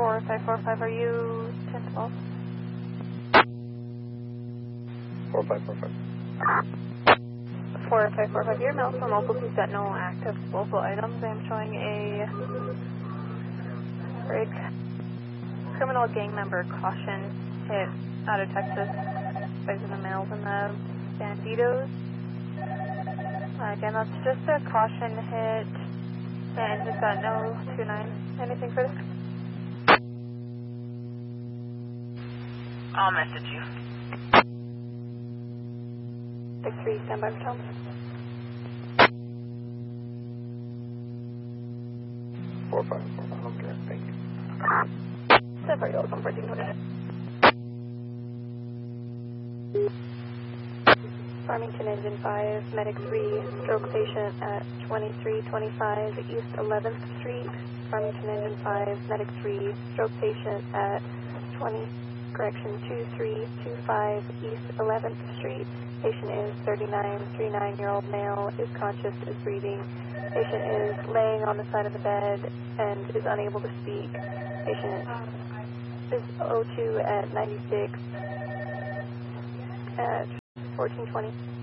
4545, are you 1012? 4545. 4545, your mail from Opal, you've got no active local items. I'm showing a criminal gang member caution hit out of Texas by the males and the banditos. Again, that's just a caution hit, and he's got no 29. Anything further? I'll message you. 63, stand by for Tom. 4545, okay, thank you. Stand by, y'all, 1420. Farmington Engine 5, Medic 3, stroke patient at 2325 East 11th Street. Farmington Engine 5, Medic 3, stroke patient at 2325 East 11th Street. Patient is 39-year-old male, is conscious, is breathing. Patient is laying on the side of the bed and is unable to speak. Patient is O2 at 96 at 1420.